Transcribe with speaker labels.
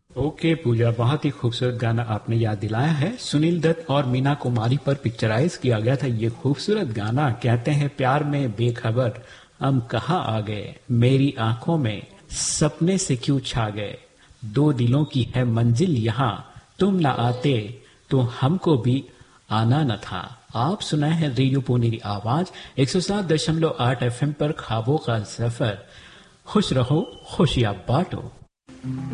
Speaker 1: Okay पूजा, बहुत ही खूबसूरत गाना आपने याद दिलाया है। सुनील दत्त और मीना कुमारी पर पिक्चराइज किया गया था ये खूबसूरत गाना। कहते हैं प्यार में बेखबर हम कहाँ आ गए, मेरी आंखों में सपने से क्यों छा गए, दो दिलों की है मंजिल यहाँ, तुम ना आते तो हमको भी आना न था। आप सुनाए हैं रेडियो पुनेरी आवाज 107.8 FM पर ख्वाबों का सफर। खुश रहो, खुशियां बांटो।